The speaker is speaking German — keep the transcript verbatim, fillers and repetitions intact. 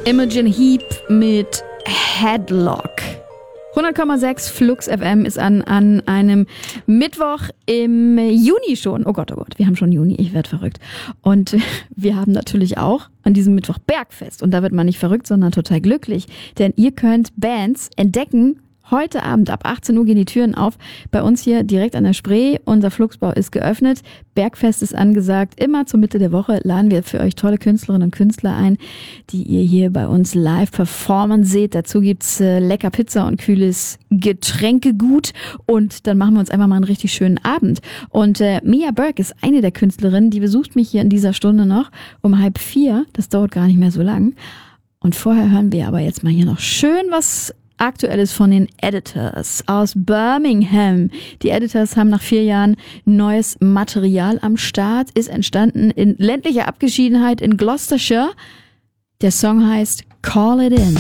Imogen Heap mit Headlock. hundert Komma sechs Flux F M ist an, an einem Mittwoch im Juni schon. Oh Gott, oh Gott, wir haben schon Juni, ich werde verrückt. Und wir haben natürlich auch an diesem Mittwoch Bergfest. Und da wird man nicht verrückt, sondern total glücklich. Denn ihr könnt Bands entdecken. Heute Abend ab achtzehn Uhr gehen die Türen auf. Bei uns hier direkt an der Spree. Unser Flugsbau ist geöffnet. Bergfest ist angesagt. Immer zur Mitte der Woche laden wir für euch tolle Künstlerinnen und Künstler ein, die ihr hier bei uns live performen seht. Dazu gibt's äh, lecker Pizza und kühles Getränkegut. Und dann machen wir uns einfach mal einen richtig schönen Abend. Und äh, Mia Burke ist eine der Künstlerinnen, die besucht mich hier in dieser Stunde noch um halb vier. Das dauert gar nicht mehr so lang. Und vorher hören wir aber jetzt mal hier noch schön was Aktuelles von den Editors aus Birmingham. Die Editors haben nach vier Jahren neues Material am Start, ist entstanden in ländlicher Abgeschiedenheit in Gloucestershire. Der Song heißt Call It In.